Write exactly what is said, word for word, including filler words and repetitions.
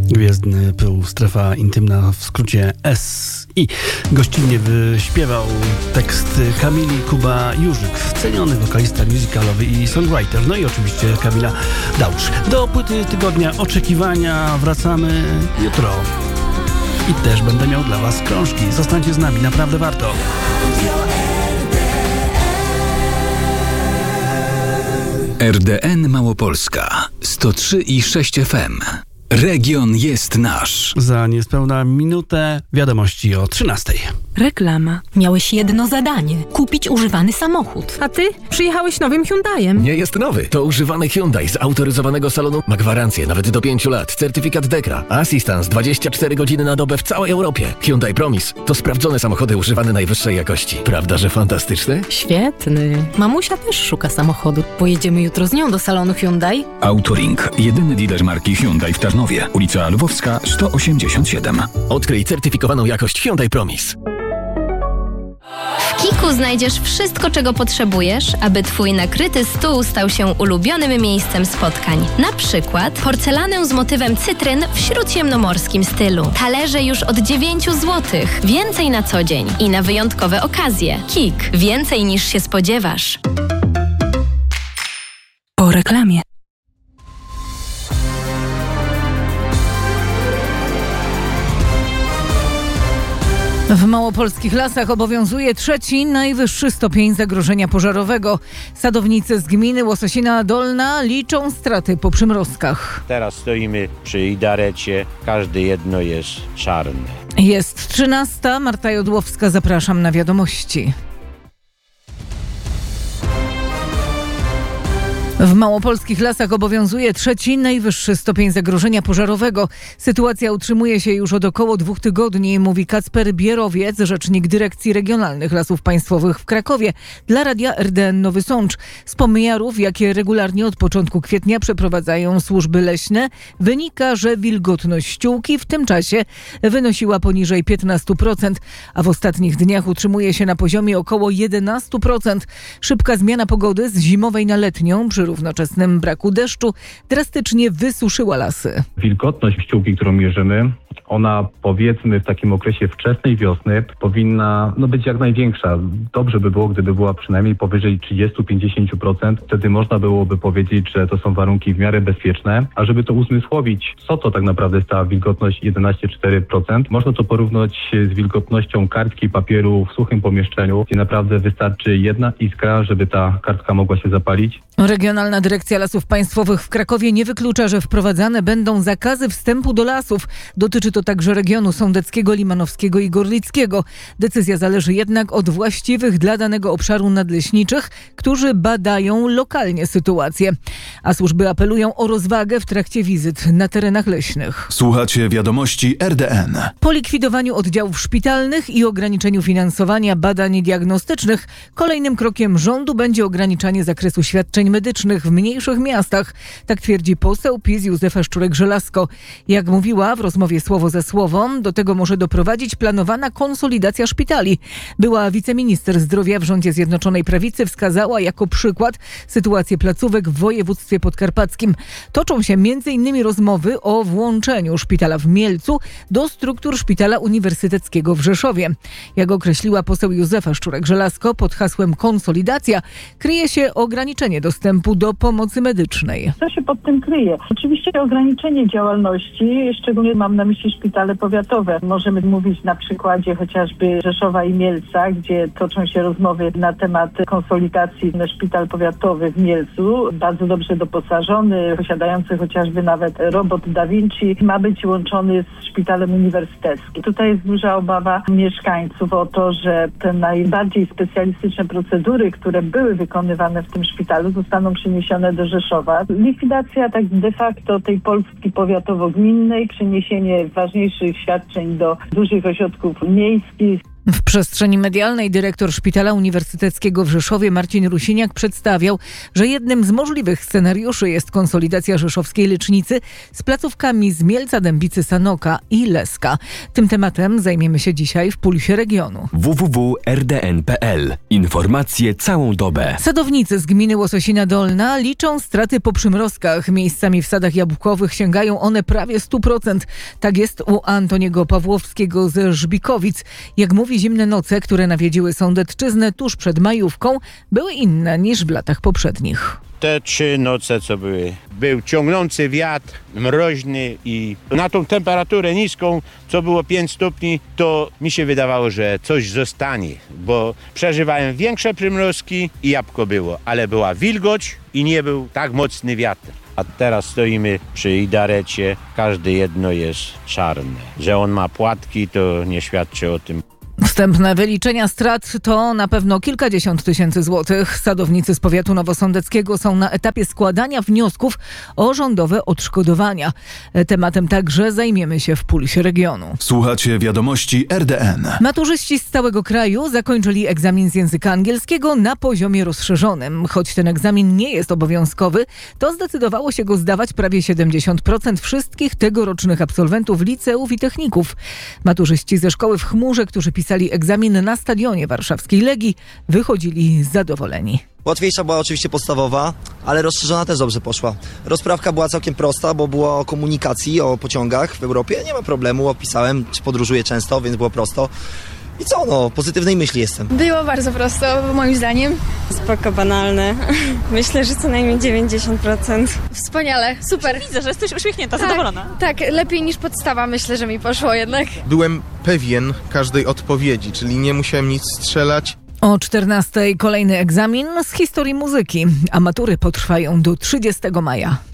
Gwiezdny pył, strefa intymna, w skrócie S I. Gościnnie wyśpiewał tekst Kamili Kuba Jurzyk, ceniony wokalista musicalowy i songwriter. No i oczywiście Kamila Dałcz. Do płyty tygodnia oczekiwania wracamy jutro. I też będę miał dla Was krążki. Zostańcie z nami, naprawdę warto. R D N Małopolska sto trzy i sześć F M. Region jest nasz. Za niespełna minutę wiadomości o trzynastej. Reklama. Miałeś jedno zadanie. Kupić używany samochód. A ty przyjechałeś nowym Hyundaiem. Nie jest nowy. To używany Hyundai z autoryzowanego salonu. Ma gwarancję nawet do pięciu lat. Certyfikat Dekra. Assistance dwadzieścia cztery godziny na dobę w całej Europie. Hyundai Promise. To sprawdzone samochody używane najwyższej jakości. Prawda, że fantastyczny? Świetny. Mamusia też szuka samochodu. Pojedziemy jutro z nią do salonu Hyundai? Autoring. Jedyny dealer marki Hyundai w Tarnowie. Ulica Lwowska sto osiemdziesiąt siedem. Odkryj certyfikowaną jakość Hyundai Promise. W Kiku znajdziesz wszystko, czego potrzebujesz, aby Twój nakryty stół stał się ulubionym miejscem spotkań. Na przykład porcelanę z motywem cytryn w śródziemnomorskim stylu. Talerze już od dziewięć złotych. Więcej na co dzień i na wyjątkowe okazje. Kik. Więcej niż się spodziewasz. Po reklamie. W małopolskich lasach obowiązuje trzeci najwyższy stopień zagrożenia pożarowego. Sadownicy z gminy Łososina Dolna liczą straty po przymrozkach. Teraz stoimy przy Idarecie, każde jedno jest czarne. Jest trzynasta, Marta Jodłowska, zapraszam na wiadomości. W małopolskich lasach obowiązuje trzeci najwyższy stopień zagrożenia pożarowego. Sytuacja utrzymuje się już od około dwóch tygodni, mówi Kacper Bierowiec, rzecznik Dyrekcji Regionalnych Lasów Państwowych w Krakowie dla Radia R D N Nowy Sącz. Z pomiarów, jakie regularnie od początku kwietnia przeprowadzają służby leśne, wynika, że wilgotność ściółki w tym czasie wynosiła poniżej piętnaście procent, a w ostatnich dniach utrzymuje się na poziomie około jedenaście procent. Szybka zmiana pogody z zimowej na letnią przy równoczesnym braku deszczu drastycznie wysuszyła lasy. Wilgotność ściółki, którą mierzymy, ona powiedzmy w takim okresie wczesnej wiosny powinna no, być jak największa. Dobrze by było, gdyby była przynajmniej powyżej trzydzieści do pięćdziesięciu procent. Wtedy można byłoby powiedzieć, że to są warunki w miarę bezpieczne. A żeby to uzmysłowić, co to tak naprawdę jest ta wilgotność jedenaście przecinek cztery procent, można to porównać z wilgotnością kartki papieru w suchym pomieszczeniu, gdzie naprawdę wystarczy jedna iskra, żeby ta kartka mogła się zapalić. Regionalna Dyrekcja Lasów Państwowych w Krakowie nie wyklucza, że wprowadzane będą zakazy wstępu do lasów. Dotyczy to także regionu sądeckiego, limanowskiego i gorlickiego. Decyzja zależy jednak od właściwych dla danego obszaru nadleśniczych, którzy badają lokalnie sytuację. A służby apelują o rozwagę w trakcie wizyt na terenach leśnych. Słuchacie wiadomości R D N. Po likwidowaniu oddziałów szpitalnych i ograniczeniu finansowania badań diagnostycznych, kolejnym krokiem rządu będzie ograniczanie zakresu świadczeń medycznych w mniejszych miastach. Tak twierdzi poseł PiS Józefa Szczurek-Żelazko. Jak mówiła w rozmowie słowo za słową, do tego może doprowadzić planowana konsolidacja szpitali. Była wiceminister zdrowia w rządzie Zjednoczonej Prawicy wskazała jako przykład sytuację placówek w województwie podkarpackim. Toczą się między innymi rozmowy o włączeniu szpitala w Mielcu do struktur szpitala uniwersyteckiego w Rzeszowie. Jak określiła poseł Józefa Szczurek-Żelazko, pod hasłem konsolidacja kryje się ograniczenie dostępu do pomocy medycznej. Co się pod tym kryje? Oczywiście ograniczenie działalności, szczególnie mam na myśli szpitale powiatowe. Możemy mówić na przykładzie chociażby Rzeszowa i Mielca, gdzie toczą się rozmowy na temat konsolidacji. Szpital powiatowy w Mielcu, bardzo dobrze doposażony, posiadający chociażby nawet robot Da Vinci, ma być łączony z szpitalem uniwersyteckim. Tutaj jest duża obawa mieszkańców o to, że te najbardziej specjalistyczne procedury, które były wykonywane w tym szpitalu, zostaną przeniesione do Rzeszowa. Likwidacja tak de facto tej Polski powiatowo-gminnej, przeniesienie ważniejszych świadczeń do dużych ośrodków miejskich. W przestrzeni medialnej dyrektor Szpitala Uniwersyteckiego w Rzeszowie Marcin Rusiniak przedstawiał, że jednym z możliwych scenariuszy jest konsolidacja rzeszowskiej lecznicy z placówkami z Mielca, Dębicy, Sanoka i Leska. Tym tematem zajmiemy się dzisiaj w Pulsie Regionu. w w w kropka r d n kropka p l. Informacje całą dobę. Sadownicy z gminy Łososina Dolna liczą straty po przymrozkach. Miejscami w sadach jabłkowych sięgają one prawie sto procent. Tak jest u Antoniego Pawłowskiego ze Żbikowic. Jak mówi, zimne noce, które nawiedziły Sądecczyznę tuż przed majówką, były inne niż w latach poprzednich. Te trzy noce, co były, był ciągnący wiatr, mroźny i na tą temperaturę niską, co było pięć stopni, to mi się wydawało, że coś zostanie, bo przeżywałem większe przymrozki i jabłko było, ale była wilgoć i nie był tak mocny wiatr. A teraz stoimy przy idarecie, każde jedno jest czarne. Że on ma płatki, to nie świadczy o tym. Wstępne wyliczenia strat to na pewno kilkadziesiąt tysięcy złotych. Sadownicy z powiatu nowosądeckiego są na etapie składania wniosków o rządowe odszkodowania. Tematem także zajmiemy się w Pulsie Regionu. Słuchacie wiadomości R D N. Maturzyści z całego kraju zakończyli egzamin z języka angielskiego na poziomie rozszerzonym. Choć ten egzamin nie jest obowiązkowy, to zdecydowało się go zdawać prawie siedemdziesiąt procent wszystkich tegorocznych absolwentów liceów i techników. Maturzyści ze szkoły w Chmurze, którzy pisali egzamin na stadionie warszawskiej Legii, wychodzili zadowoleni. Łatwiejsza była oczywiście podstawowa, ale rozszerzona też dobrze poszła. Rozprawka była całkiem prosta, bo było o komunikacji, o pociągach w Europie. Nie ma problemu, opisałem, czy podróżuję często, więc było prosto. I co, no, pozytywnej myśli jestem. Było bardzo prosto, moim zdaniem. Spoko, banalne. Myślę, że co najmniej dziewięćdziesiąt procent. Wspaniale, super. Widzę, że jesteś uśmiechnięta, tak, zadowolona. Tak, lepiej niż podstawa, myślę, że mi poszło jednak. Byłem pewien każdej odpowiedzi, czyli nie musiałem nic strzelać. O czternastej kolejny egzamin z historii muzyki, a matury potrwają do trzydziestego maja.